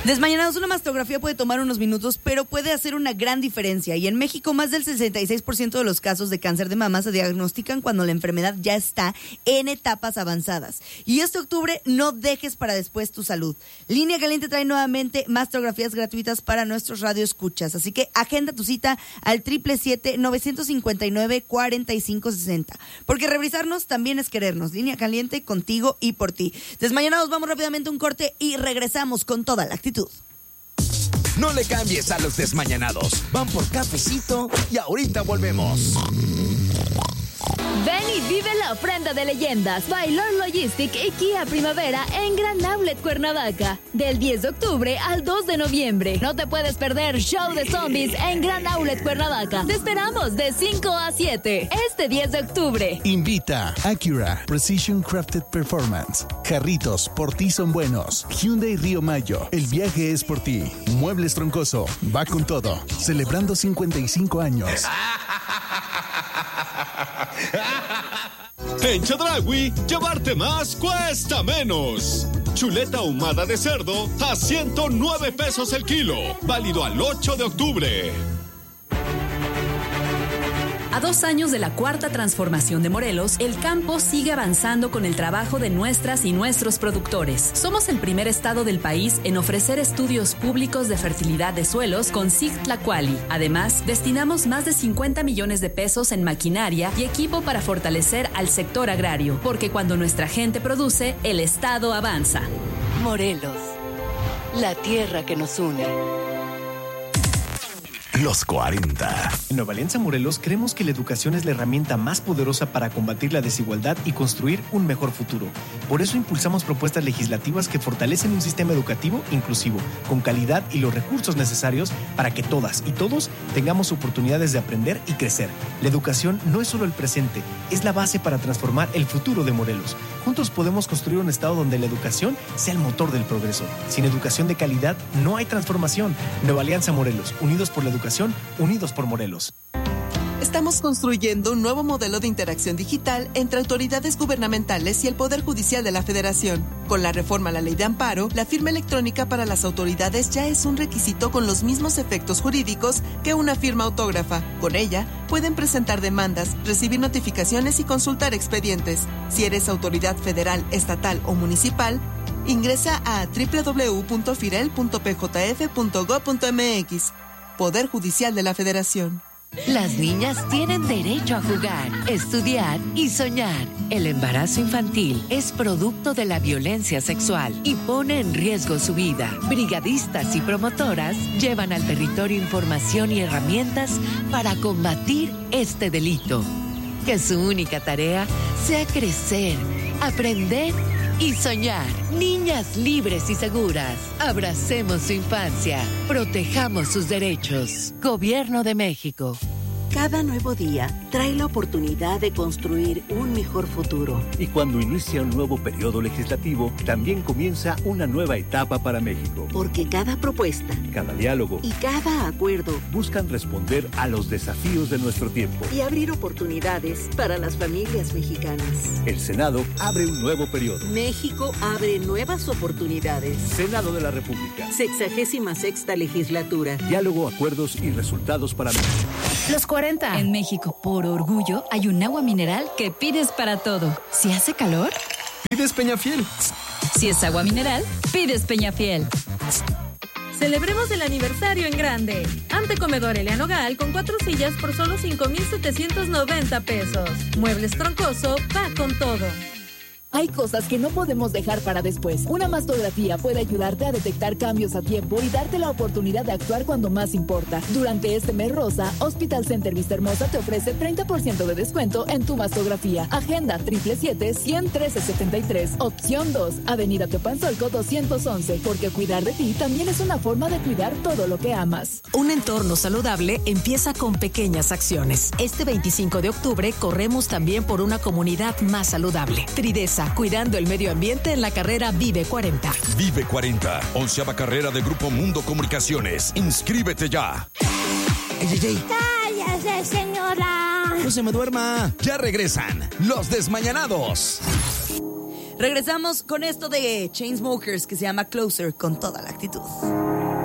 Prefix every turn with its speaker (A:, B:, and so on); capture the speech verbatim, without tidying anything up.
A: Desmañanados, una mastografía puede tomar unos minutos, pero puede hacer una gran diferencia. Y en México, más del sesenta y seis por ciento de los casos de cáncer de mama se diagnostican cuando la enfermedad ya está en etapas avanzadas. Y este octubre, no dejes para después tu salud. Línea Caliente trae nuevamente mastografías gratuitas para nuestros radioescuchas. Así que agenda tu cita al siete siete siete, nueve cinco nueve, cuatro cinco seis cero. Porque revisarnos también es querernos. Línea Caliente, contigo y por ti. Desmañanados, vamos rápidamente a un corte y regresamos con toda la actitud.
B: No le cambies a los desmañanados. Van por cafecito y ahorita volvemos.
C: Ven y vive la ofrenda de leyendas, Baylor Logistic y Kia Primavera en Gran Outlet Cuernavaca. Del diez de octubre al dos de noviembre. No te puedes perder Show de Zombies en Gran Outlet Cuernavaca. Te esperamos de cinco a siete este diez de octubre.
D: Invita Acura Precision Crafted Performance. Jarritos, por ti son buenos. Hyundai Río Mayo, el viaje es por ti. Muebles Troncoso, va con todo. Celebrando cincuenta y cinco años.
E: En Chedraui, llevarte más cuesta menos. Chuleta ahumada de cerdo a ciento nueve pesos el kilo. Válido al ocho de octubre.
F: A dos años de la cuarta transformación de Morelos, el campo sigue avanzando con el trabajo de nuestras y nuestros productores. Somos el primer estado del país en ofrecer estudios públicos de fertilidad de suelos con S I G Tlacuali. Además, destinamos más de cincuenta millones de pesos en maquinaria y equipo para fortalecer al sector agrario, porque cuando nuestra gente produce, el estado avanza.
G: Morelos, la tierra que nos une.
B: Los cuarenta.
H: En Nueva Alianza Morelos creemos que la educación es la herramienta más poderosa para combatir la desigualdad y construir un mejor futuro. Por eso impulsamos propuestas legislativas que fortalecen un sistema educativo inclusivo, con calidad y los recursos necesarios para que todas y todos tengamos oportunidades de aprender y crecer. La educación no es solo el presente, es la base para transformar el futuro de Morelos. Juntos podemos construir un estado donde la educación sea el motor del progreso. Sin educación de calidad no hay transformación. Nueva Alianza Morelos, unidos por la educación, unidos por Morelos.
I: Estamos construyendo un nuevo modelo de interacción digital entre autoridades gubernamentales y el Poder Judicial de la Federación. Con la reforma a la Ley de Amparo, la firma electrónica para las autoridades ya es un requisito con los mismos efectos jurídicos que una firma autógrafa. Con ella, pueden presentar demandas, recibir notificaciones y consultar expedientes. Si eres autoridad federal, estatal o municipal, ingresa a doble u doble u doble u punto firel punto p j f punto gob punto m x. Poder Judicial de la Federación.
G: Las niñas tienen derecho a jugar, estudiar y soñar. El embarazo infantil es producto de la violencia sexual y pone en riesgo su vida. Brigadistas y promotoras llevan al territorio información y herramientas para combatir este delito. Que su única tarea sea crecer, aprender y soñar. Niñas libres y seguras. Abracemos su infancia. Protejamos sus derechos. Gobierno de México.
J: Cada nuevo día trae la oportunidad de construir un mejor futuro.
K: Y cuando inicia un nuevo periodo legislativo, también comienza una nueva etapa para México.
J: Porque cada propuesta,
K: cada diálogo
J: y cada acuerdo
K: buscan responder a los desafíos de nuestro tiempo
J: y abrir oportunidades para las familias mexicanas.
K: El Senado abre un nuevo periodo.
J: México abre nuevas oportunidades.
K: Senado de la República.
J: Sexagésima sexta legislatura.
K: Diálogo, acuerdos y resultados para México.
F: Los cuarenta. En México, por orgullo, hay un agua mineral que pides para todo. Si hace calor,
H: pides Peñafiel.
F: Si es agua mineral, pides Peñafiel.
L: Celebremos el aniversario en grande. Antecomedor Eliano Gal con cuatro sillas por solo cinco mil setecientos noventa pesos. Muebles Troncoso, va con todo.
M: Hay cosas que no podemos dejar para después. Una mastografía puede ayudarte a detectar cambios a tiempo y darte la oportunidad de actuar cuando más importa. Durante este mes rosa, Hospital Center Vista Hermosa te ofrece treinta por ciento de descuento en tu mastografía. Agenda siete siete siete, uno tres siete tres. Opción dos, Avenida Teopanzolco doscientos once. Porque cuidar de ti también es una forma de cuidar todo lo que amas.
N: Un entorno saludable empieza con pequeñas acciones. Este veinticinco de octubre corremos también por una comunidad más saludable. Tridesa, cuidando el medio ambiente en la carrera Vive cuarenta.
B: Vive cuarenta, onceava carrera de Grupo Mundo Comunicaciones. Inscríbete ya.
O: Ey, ey, ey.
P: ¡Cállese, señora!
O: ¡No se me duerma!
B: Ya regresan los desmañanados.
A: Regresamos con esto de Chainsmokers que se llama Closer con toda la actitud.